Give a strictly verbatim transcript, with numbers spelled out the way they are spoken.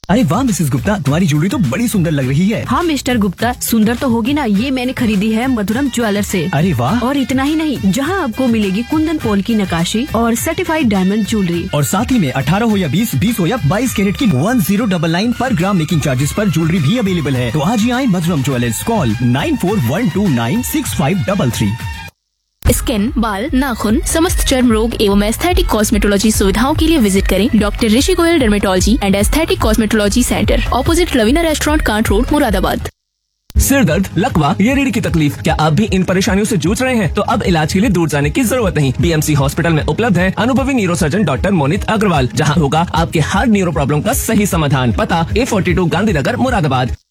अरे वाह मिसेस गुप्ता, तुम्हारी ज्वेलरी तो बड़ी सुंदर लग रही है। हाँ मिस्टर गुप्ता, सुंदर तो होगी ना, ये मैंने खरीदी है मधुरम ज्वेलर से। अरे वाह। और इतना ही नहीं, जहाँ आपको मिलेगी कुंदन पॉल की नकाशी और सर्टिफाइड डायमंड ज्वेलरी, और साथ ही में अठारह हो या बीस, बीस हो या बाईस कैरेट की वन जीरो डबल नाइन पर ग्राम मेकिंग चार्जेस पर ज्वेलरी भी अवेलेबल है। तो आज ही आए मधुरम jewellers, call nine four one two nine six five double three. Skin, बाल, नाखून, समस्त चर्म रोग एवं एस्थेटिक कॉस्मेटोलॉजी सुविधाओं के लिए विजिट करें doctor Rishi Goyal dermatology and aesthetic cosmetology centre, opposite Lavina restaurant, can't road, Moradabad. सिर दर्द, लकवा या रीढ़ की तकलीफ, क्या आप भी इन परेशानियों से जूझ रहे हैं? तो अब इलाज के लिए दूर जाने की जरूरत नहीं। बीएमसी हॉस्पिटल में उपलब्ध है अनुभवी न्यूरोसर्जन डॉक्टर मोनित अग्रवाल, जहां होगा आपके हर न्यूरो प्रॉब्लम का सही समाधान। पता ए फोर्टी टू गांधीनगर, मुरादाबाद।